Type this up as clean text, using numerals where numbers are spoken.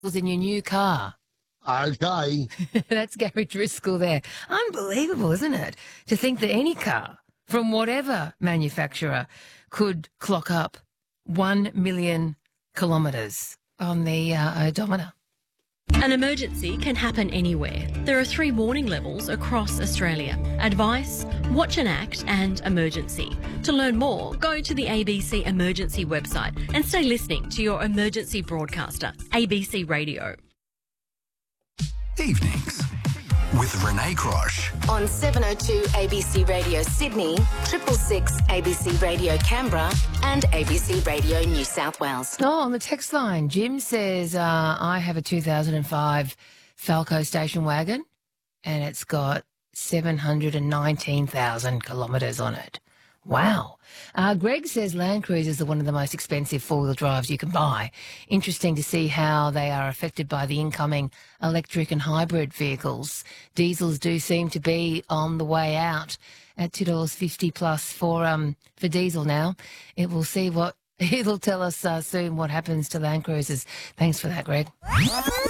in your new car. Okay. That's Gary Driscoll there. Unbelievable, isn't it? To think that any car from whatever manufacturer could clock up 1 million kilometres on the odometer. An emergency can happen anywhere. There are 3 warning levels across Australia: advice, watch and act, and emergency. To learn more, go to the ABC Emergency website and stay listening to your emergency broadcaster, ABC Radio. Evenings with Renee Crosh. On 702 ABC Radio Sydney, 666 ABC Radio Canberra and ABC Radio New South Wales. Oh, on the text line, Jim says, I have a 2005 Falco station wagon and it's got 719,000 kilometres on it. Wow. Greg says Land Cruisers are one of the most expensive four-wheel drives you can buy. Interesting to see how they are affected by the incoming electric and hybrid vehicles. Diesels do seem to be on the way out at $2.50 plus for diesel now. It'll tell us soon what happens to Land Cruisers. Thanks for that, Greg.